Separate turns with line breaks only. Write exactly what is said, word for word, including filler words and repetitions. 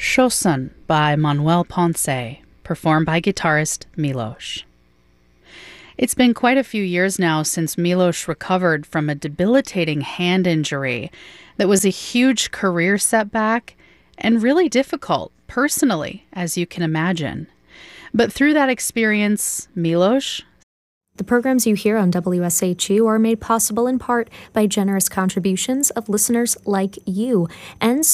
Shosun by Manuel Ponce, performed by guitarist Milos. It's been quite a few years now since Milos recovered from a debilitating hand injury that was a huge career setback and really difficult personally, as you can imagine. But through that experience, Milos...
The programs you hear on W S H U are made possible in part by generous contributions of listeners like you, and